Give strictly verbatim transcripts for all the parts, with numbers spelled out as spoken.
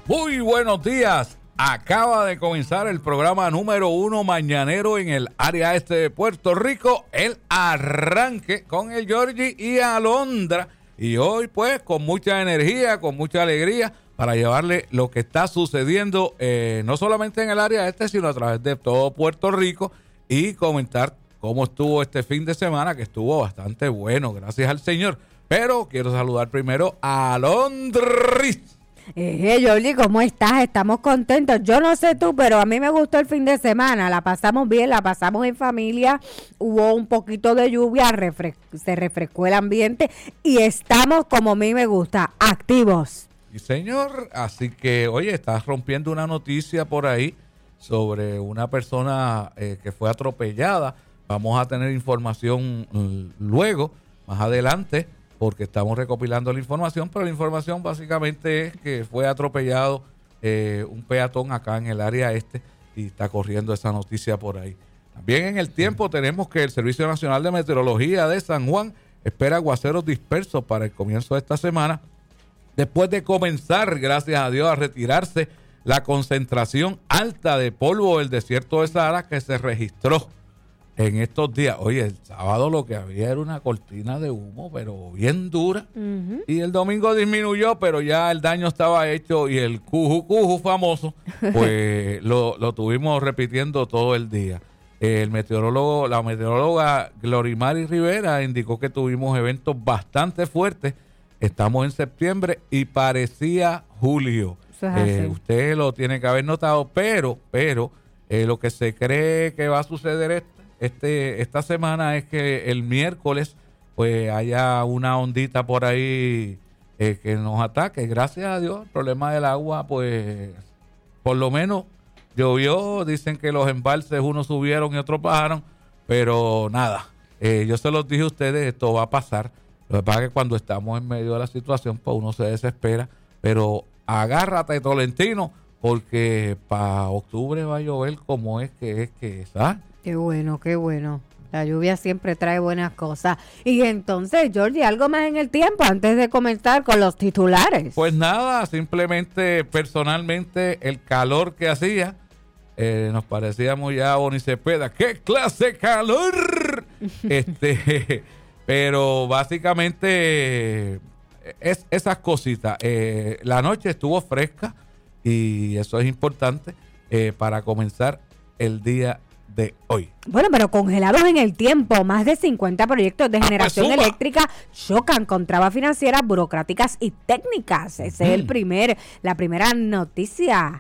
Muy buenos días. Acaba de comenzar el programa número uno mañanero en el área este de Puerto Rico, el arranque con el Georgie y Alondra. Y hoy pues con mucha energía, con mucha alegría para llevarle lo que está sucediendo eh, no solamente en el área este, sino a través de todo Puerto Rico y comentar cómo estuvo este fin de semana, que estuvo bastante bueno, gracias al Señor. Pero quiero saludar primero a Alondris. Eh, Yoli, ¿cómo estás? Estamos contentos. Yo no sé tú, pero a mí me gustó el fin de semana. La pasamos bien, la pasamos en familia. Hubo un poquito de lluvia, refre- se refrescó el ambiente y estamos, como a mí me gusta, activos. Sí, señor. Así que, oye, estás rompiendo una noticia por ahí sobre una persona eh, que fue atropellada. Vamos a tener información mm, luego, más adelante, porque estamos recopilando la información, pero la información básicamente es que fue atropellado eh, un peatón acá en el área este y está corriendo esa noticia por ahí. También en el tiempo tenemos que el Servicio Nacional de Meteorología de San Juan espera aguaceros dispersos para el comienzo de esta semana, después de comenzar, gracias a Dios, a retirarse la concentración alta de polvo del desierto de Sahara que se registró en estos días. Oye, el sábado lo que había era una cortina de humo, pero bien dura. Uh-huh. Y el domingo disminuyó, pero ya el daño estaba hecho y el cuju cuju famoso, pues lo, lo tuvimos repitiendo todo el día. El meteorólogo, la meteoróloga Glorimari Rivera indicó que tuvimos eventos bastante fuertes. Estamos en septiembre y parecía julio. Eh, usted lo tiene que haber notado, pero, pero eh, lo que se cree que va a suceder es Este, esta semana es que el miércoles pues haya una ondita por ahí eh, que nos ataque. Gracias a Dios, el problema del agua, pues por lo menos llovió. Dicen que los embalses unos subieron y otros bajaron, pero nada, eh, yo se los dije a ustedes, esto va a pasar. Lo que pasa es que cuando estamos en medio de la situación, pues uno se desespera, pero agárrate, Tolentino, porque para octubre va a llover como es que es que es, ¿sabes? Qué bueno, qué bueno. La lluvia siempre trae buenas cosas. Y entonces, Georgie, ¿algo más en el tiempo antes de comenzar con los titulares? Pues nada, simplemente personalmente el calor que hacía, eh, nos parecíamos ya a Boni Cepeda. ¡Qué clase de calor! este, pero básicamente es esas cositas. Eh, la noche estuvo fresca y eso es importante eh, para comenzar el día de hoy. Bueno, pero congelados en el tiempo, más de cincuenta proyectos de generación ah, pues eléctrica chocan con trabas financieras, burocráticas y técnicas. Ese mm. es el primer, la primera noticia.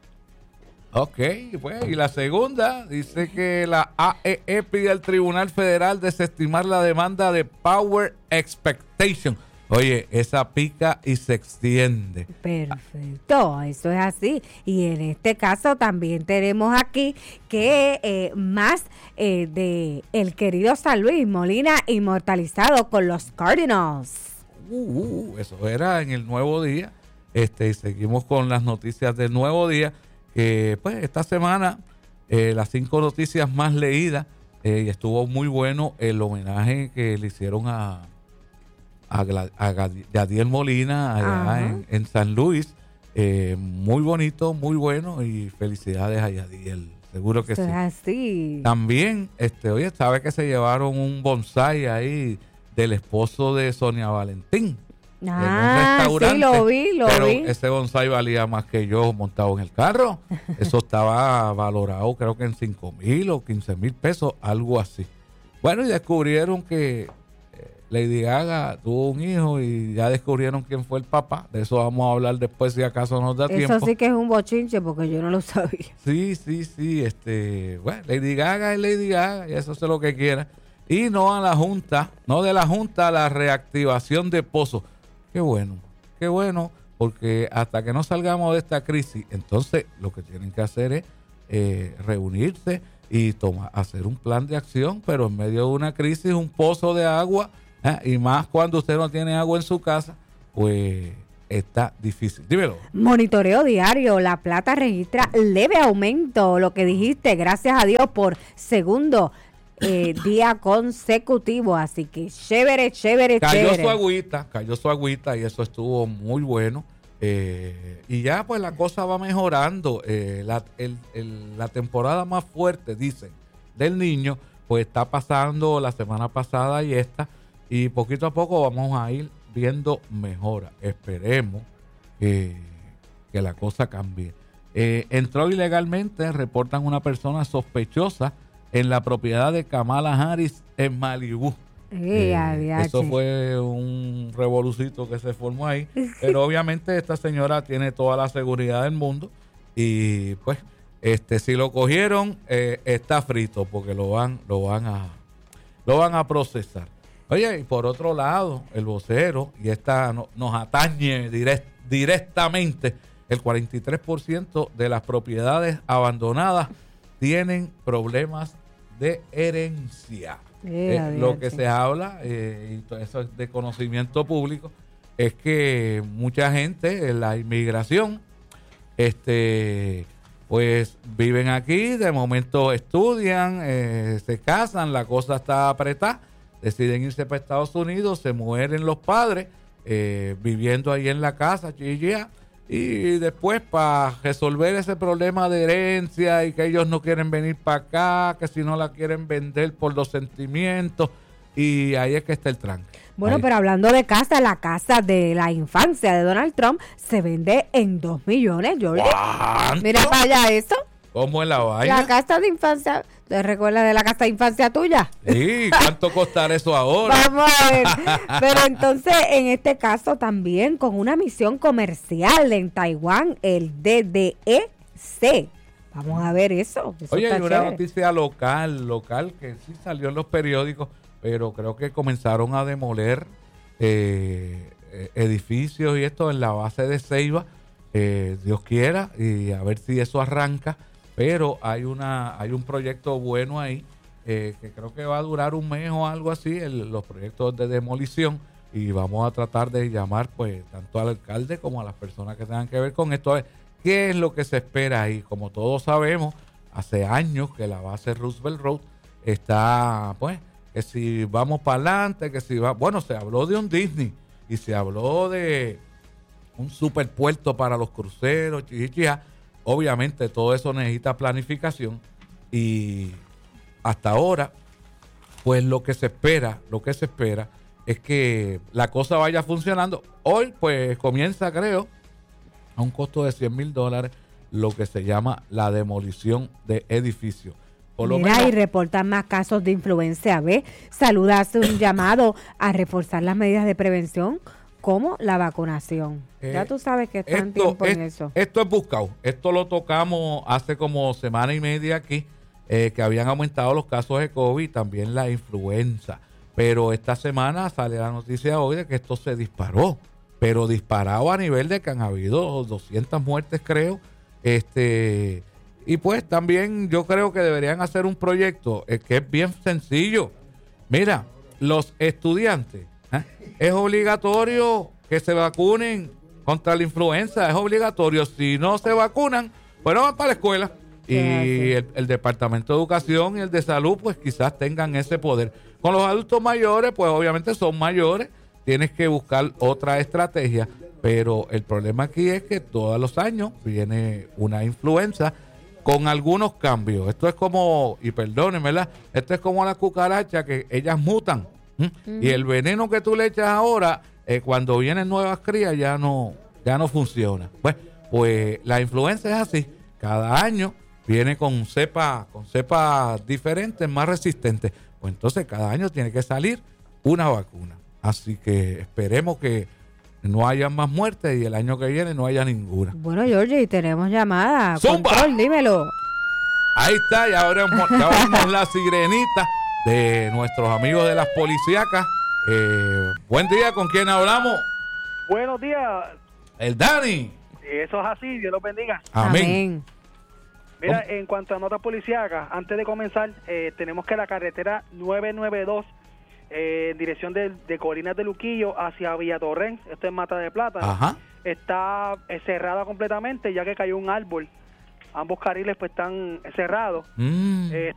Ok, pues, y la segunda dice que la A E E pide al Tribunal Federal desestimar la demanda de Power Expectation. Oye, esa pica y se extiende. Perfecto, eso es así. Y en este caso también tenemos aquí que eh, más eh, de el querido San Luis Molina inmortalizado con los Cardinals. Uh, uh, eso era en el Nuevo Día. Este, y seguimos con las noticias del Nuevo Día. Que pues esta semana eh, las cinco noticias más leídas eh, y estuvo muy bueno el homenaje que le hicieron a a, a Yadiel Molina allá en, en San Luis. Eh, muy bonito, muy bueno y felicidades a Yadiel, seguro que sí. Así. También, este, oye, sabe que se llevaron un bonsái ahí del esposo de Sonia Valentín. Ah, en un restaurante, sí, lo vi, lo pero vi. Ese bonsái valía más que yo montado en el carro. Eso estaba valorado creo que en cinco mil o quince mil pesos, algo así. Bueno, y descubrieron que Lady Gaga tuvo un hijo y ya descubrieron quién fue el papá. De eso vamos a hablar después si acaso nos da eso tiempo. Eso sí que es un bochinche porque yo no lo sabía. Sí, sí, sí. Este, bueno, Lady Gaga es Lady Gaga y eso es lo que quiera. Y no a la Junta, no de la Junta a la reactivación de pozos. Qué bueno, qué bueno, porque hasta que no salgamos de esta crisis, entonces lo que tienen que hacer es eh, reunirse y tomar, hacer un plan de acción, pero en medio de una crisis, un pozo de agua. ¿Eh? Y más cuando usted no tiene agua en su casa, pues está difícil. Dímelo. Monitoreo diario. La plata registra leve aumento. Lo que dijiste, gracias a Dios, por segundo eh, día consecutivo. Así que chévere, chévere, cayó chévere. Cayó su agüita, cayó su agüita y eso estuvo muy bueno. Eh, y ya pues la cosa va mejorando. Eh, la, el, el, la temporada más fuerte, dicen, del Niño, pues está pasando la semana pasada y esta, y poquito a poco vamos a ir viendo mejora. Esperemos que, que la cosa cambie. Eh, entró ilegalmente, reportan una persona sospechosa en la propiedad de Kamala Harris en Malibú. Eh, eh, eso fue un revolucito que se formó ahí, pero obviamente esta señora tiene toda la seguridad del mundo y pues este si lo cogieron eh, está frito porque lo van lo van a lo van a procesar. Oye, y por otro lado, el vocero, y esta no, nos atañe direct, directamente, el cuarenta y tres por ciento de las propiedades abandonadas tienen problemas de herencia. Eh, eh, lo que se habla, eh, y todo eso es de conocimiento público, es que mucha gente en la inmigración, este, pues viven aquí, de momento estudian, eh, se casan, la cosa está apretada, deciden irse para Estados Unidos, se mueren los padres, eh, viviendo ahí en la casa, chillía, y después para resolver ese problema de herencia y que ellos no quieren venir para acá, que si no la quieren vender por los sentimientos, y ahí es que está el tranque. Bueno, ahí. Pero hablando de casa, la casa de la infancia de Donald Trump se vende en dos millones, Jorge. ¿Cuánto? Mira para allá eso. ¿Cómo es la vaina? La casa de infancia, ¿te recuerdas de la casa de infancia tuya? Sí, ¿cuánto costará eso ahora? Vamos a ver. Pero entonces, en este caso también, con una misión comercial en Taiwán, el D D E C. Vamos a ver eso. eso Oye, está hay una chévere. noticia local, local, que sí salió en los periódicos, pero creo que comenzaron a demoler eh, edificios y esto en la base de Ceiba, eh, Dios quiera, y a ver si eso arranca. Pero hay una hay un proyecto bueno ahí, eh, que creo que va a durar un mes o algo así, el, los proyectos de demolición, y vamos a tratar de llamar pues tanto al alcalde como a las personas que tengan que ver con esto. A ver, ¿qué es lo que se espera ahí? Como todos sabemos, hace años que la base Roosevelt Road está, pues, que si vamos para adelante, que si va... Bueno, se habló de un Disney y se habló de un superpuerto para los cruceros, chichichia. Obviamente todo eso necesita planificación y hasta ahora, pues lo que se espera, lo que se espera es que la cosa vaya funcionando. Hoy, pues comienza, creo, a un costo de cien mil dólares, lo que se llama la demolición de edificios. Por lo Mira, menos, y reportan más casos de influenza B. Salud hace un llamado a reforzar las medidas de prevención, como la vacunación. Eh, ya tú sabes que están esto, tiempo en es, eso. Esto es buscado. Esto lo tocamos hace como semana y media aquí, eh, que habían aumentado los casos de COVID y también la influenza. Pero esta semana sale la noticia hoy de que esto se disparó. Pero disparado a nivel de que han habido doscientas muertes, creo. Este Y pues también yo creo que deberían hacer un proyecto eh, que es bien sencillo. Mira, los estudiantes, ¿eh? es obligatorio que se vacunen contra la influenza, es obligatorio. Si no se vacunan, pues no van para la escuela. Y el, el Departamento de Educación y el de Salud, pues quizás tengan ese poder. Con los adultos mayores, pues obviamente son mayores, tienes que buscar otra estrategia. Pero el problema aquí es que todos los años viene una influenza con algunos cambios. Esto es como, y perdónenme, ¿verdad? Esto es como la cucaracha, que ellas mutan. ¿Mm? Uh-huh. Y el veneno que tú le echas ahora, eh, cuando vienen nuevas crías, ya no, ya no funciona. Pues, pues la influenza es así. Cada año viene con cepas con cepas diferentes, más resistentes. Pues entonces cada año tiene que salir una vacuna. Así que esperemos que no haya más muertes y el año que viene no haya ninguna. Bueno, Georgie, tenemos llamada. ¡Zumba! Control, dímelo. Ahí está, ya abrimos, ya abrimos la sirenita de nuestros amigos de las policíacas. Eh, buen día, ¿con quién hablamos? Buenos días. El Dani. Eso es así, Dios los bendiga. Amén. Amén. Mira, en cuanto a notas policíacas, antes de comenzar, eh, tenemos que la carretera nueve nueve dos, eh, en dirección de, de Colinas de Luquillo hacia Villa Torrens, esto es Mata de Plata, Ajá. está eh, cerrada completamente ya que cayó un árbol. Ambos carriles pues están cerrados. Mm. Eh,